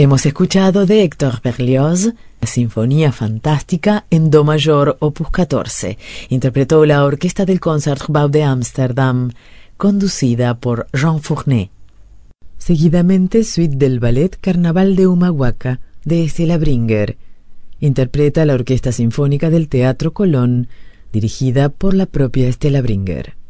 Hemos escuchado de Héctor Berlioz, Sinfonía Fantástica en Do mayor, opus 14. Interpretó la orquesta del Concertgebouw de Ámsterdam, conducida por Jean Fournet. Seguidamente, suite del ballet Carnaval de Humahuaca, de Stella Bringer. Interpreta la Orquesta Sinfónica del Teatro Colón, dirigida por la propia Stella Bringer.